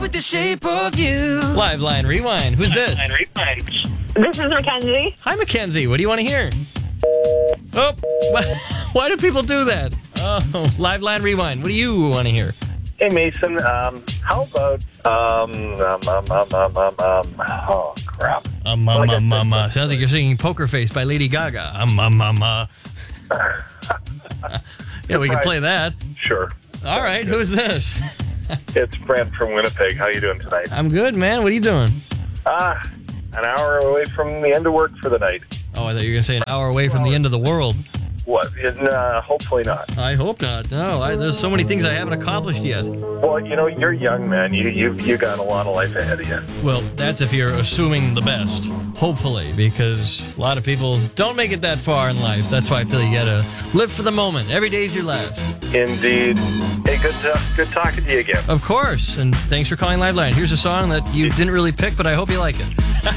with the shape of you. Live line rewind. Who's this? This is Mackenzie. Hi, Mackenzie. What do you want to hear? Oh, why do people do that? Oh, live line rewind. What do you want to hear? Hey, Mason. How about oh crap. Sounds like you're singing Poker Face by Lady Gaga. Yeah, we can play that. Sure. All right, who's this? It's Brent from Winnipeg. How you doing tonight? I'm good, man. What are you doing? An hour away from the end of work for the night. Oh, I thought you were going to say an hour away from the end of the world. What? Hopefully not. I hope not. No, there's so many things I haven't accomplished yet. Well, you're young, man. You got a lot of life ahead of you. Well, that's if you're assuming the best. Hopefully, because a lot of people don't make it that far in life. That's why I feel you gotta live for the moment. Every day's your last. Indeed. Hey, good talking to you again. Of course. And thanks for calling Liveline. Here's a song that you didn't really pick, but I hope you like it.